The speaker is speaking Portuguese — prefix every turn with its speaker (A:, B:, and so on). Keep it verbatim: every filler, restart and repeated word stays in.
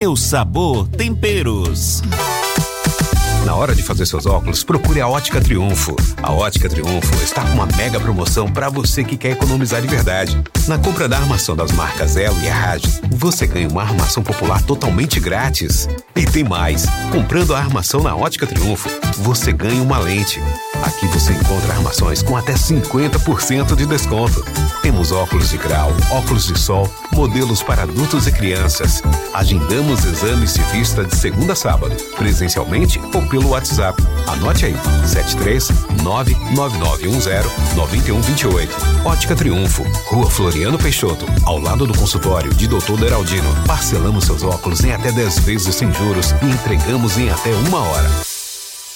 A: seu sabor temperos.
B: Na hora de fazer seus óculos, procure a Ótica Triunfo. A Ótica Triunfo está com uma mega promoção para você que quer economizar de verdade. Na compra da armação das marcas Elo e Errage, você ganha uma armação popular totalmente grátis. E tem mais, comprando a armação na Ótica Triunfo, você ganha uma lente. Aqui você encontra armações com até cinquenta por cento de desconto. Temos óculos de grau, óculos de sol, modelos para adultos e crianças. Agendamos exames de vista de segunda a sábado, presencialmente ou pelo WhatsApp. Anote aí, sete três nove nove nove um zero nove um dois oito. Ótica Triunfo, Rua Floriano Peixoto, ao lado do consultório de doutor Deraldino. Parcelamos seus óculos em até dez vezes sem juros e entregamos em até uma hora.